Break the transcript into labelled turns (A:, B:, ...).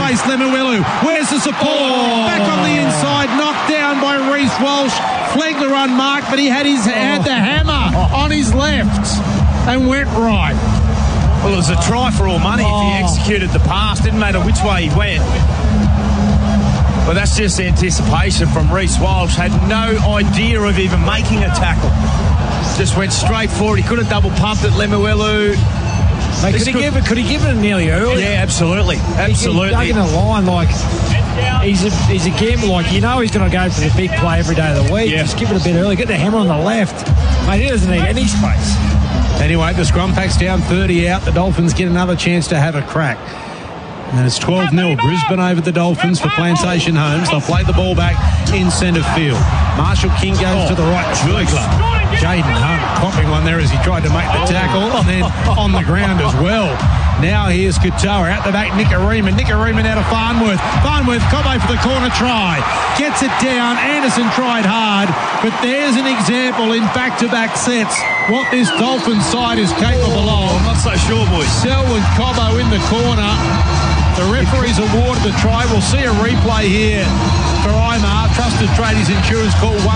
A: race, Lemuelu. Where's the support? Back on the inside, knocked down by Reece Walsh. Flegler unmarked, but he had the hammer on his left and went right.
B: Well, it was a try for all money if he executed the pass. Didn't matter which way he went. But that's just anticipation from Reece Walsh. Had no idea of even making a tackle. Just went straight forward. He could have double pumped at Lemuelu.
C: Could he give it nearly early?
B: Yeah, absolutely. Absolutely.
C: He's dug in a line like he's a gambler. Like, you know he's going to go for the big play every day of the week.
B: Yeah.
C: Just give it a bit early. Get the hammer on the left. Mate, he doesn't need any space.
A: Anyway, the scrum pack's down 30 out. The Dolphins get another chance to have a crack. And it's 12-0 Brisbane over the Dolphins for Plantation Homes. They'll play the ball back in centre field. Marshall King goes to the right. Jaden Hunt popping one there as he tried to make the tackle, and then on the ground as well. Now here's Katoa out the back. Nicarima out of Farnworth. Cobbo for the corner try. Gets it down. Anderson tried hard, but there's an example in back-to-back sets what this Dolphins side is capable of.
B: I'm not so sure, boys.
A: Selwyn Cobbo in the corner. The referee's awarded the try. We'll see a replay here for IMAR. Trusted Tradies Insurance call 1.